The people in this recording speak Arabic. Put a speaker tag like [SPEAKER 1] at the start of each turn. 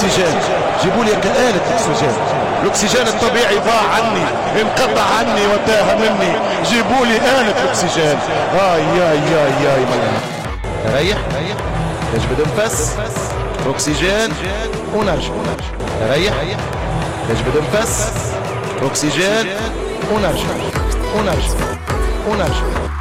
[SPEAKER 1] الاكسجين، جيبوا لي آلة اكسجين. الاكسجين الطبيعي ضاع عني، انقطع عني وتاه مني، جيبوا لي آلة اكسجين. يا ملان. ريح تجبد نفس، اكسجين ونرجع. ريح تجبد نفس، اكسجين ونرجع.